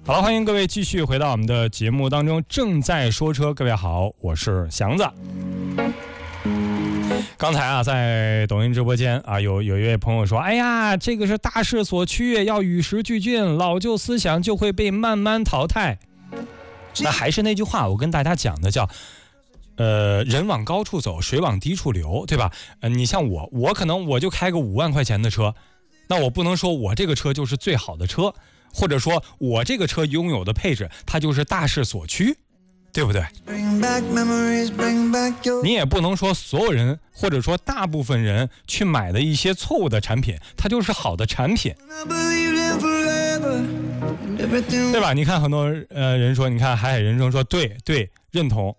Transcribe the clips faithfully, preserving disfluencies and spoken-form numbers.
好了，欢迎各位继续回到我们的节目当中，正在说车。各位好，我是祥子。刚才啊，在抖音直播间啊，有有一位朋友说：“哎呀，这个是大势所趋，要与时俱进，老旧思想就会被慢慢淘汰。”那还是那句话，我跟大家讲的叫，呃，人往高处走，水往低处流，对吧？呃，你像我，我可能我就开个五万块钱的车，那我不能说我这个车就是最好的车。或者说我这个车拥有的配置它就是大势所趋，对不对？你也不能说所有人或者说大部分人去买的一些错误的产品它就是好的产品，对吧？你看很多呃人说，你看海海人生说对对认同，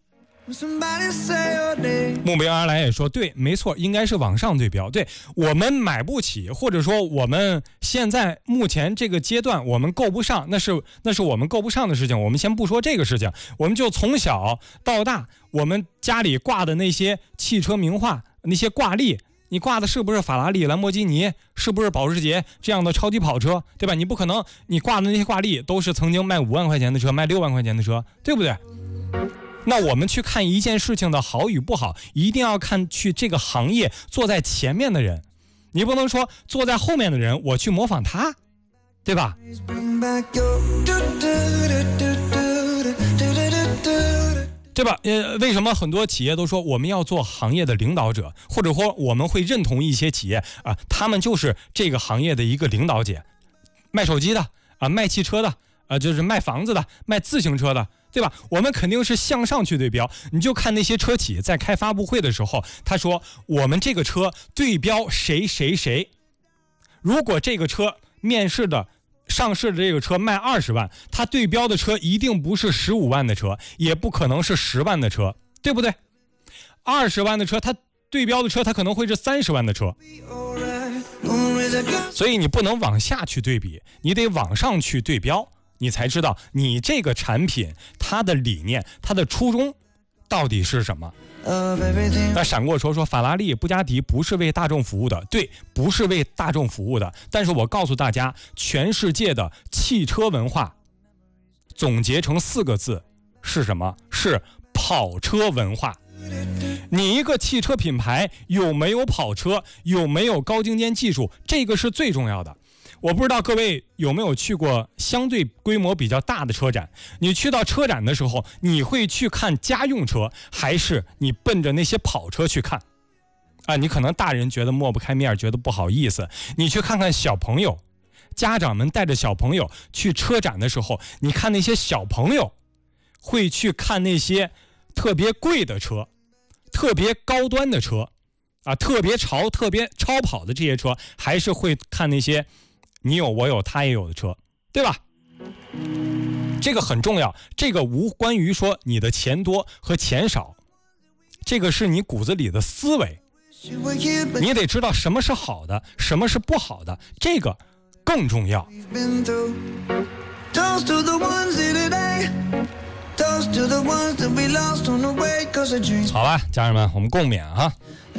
目标而来也说对，没错，应该是往上对标。对，我们买不起，或者说我们现在目前这个阶段我们够不上，那是那是我们够不上的事情。我们先不说这个事情，我们就从小到大，我们家里挂的那些汽车名画，那些挂历，你挂的是不是法拉利、兰博基尼，是不是保时捷这样的超级跑车，对吧？你不可能你挂的那些挂历都是曾经卖五万块钱的车，卖六万块钱的车，对不对？那我们去看一件事情的好与不好，一定要看去这个行业坐在前面的人，你不能说坐在后面的人我去模仿他，对吧？对吧？呃，为什么很多企业都说我们要做行业的领导者，或者说我们会认同一些企业啊，他们就是这个行业的一个领导者，卖手机的啊，卖汽车的啊，就是卖房子的，卖自行车的。对吧？我们肯定是向上去对标。你就看那些车企在开发布会的时候，他说我们这个车对标谁谁谁。如果这个车面试的上市的这个车卖二十万，他对标的车一定不是十五万的车，也不可能是十万的车，对不对？二十万的车，他对标的车，他可能会是三十万的车。所以你不能往下去对比，你得往上去对标。你才知道你这个产品它的理念它的初衷到底是什么。那闪过说说法拉利布加迪不是为大众服务的，对，不是为大众服务的，但是我告诉大家，全世界的汽车文化总结成四个字是什么？是跑车文化。你一个汽车品牌有没有跑车，有没有高精尖技术，这个是最重要的。我不知道各位有没有去过相对规模比较大的车展，你去到车展的时候，你会去看家用车，还是你奔着那些跑车去看啊？你可能大人觉得抹不开面，觉得不好意思，你去看看小朋友，家长们带着小朋友去车展的时候，你看那些小朋友会去看那些特别贵的车，特别高端的车啊，特别潮特别超跑的这些车，还是会看那些你有我有他也有的车，对吧？这个很重要，这个无关于说你的钱多和钱少，这个是你骨子里的思维，你得知道什么是好的，什么是不好的，这个更重要。好吧，家人们，我们共勉哈。